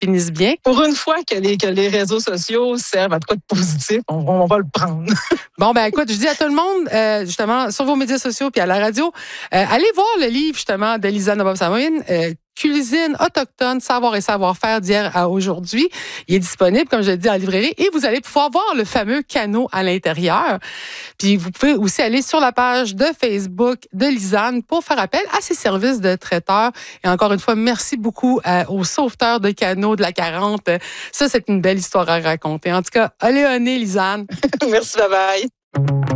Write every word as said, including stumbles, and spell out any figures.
finisse bien. Pour une fois que les, que les réseaux sociaux servent à quoi de positif, on, on va le prendre. Bon, ben écoute, je dis à tout le monde, euh, justement, sur vos médias sociaux puis à la radio, euh, allez voir le livre, justement, de Lisanne Bob-Samoïne, euh, Cuisine autochtone, savoir et savoir-faire d'hier à aujourd'hui. Il est disponible, comme je l'ai dit, en librairie et vous allez pouvoir voir le fameux canot à l'intérieur. Puis vous pouvez aussi aller sur la page de Facebook de Lisanne pour faire appel à ses services de traiteur. Et encore une fois, merci beaucoup euh, aux sauveteurs de canots de la quarante. Ça, c'est une belle histoire à raconter. En tout cas, allez, allez, Lisanne. Merci, bye bye.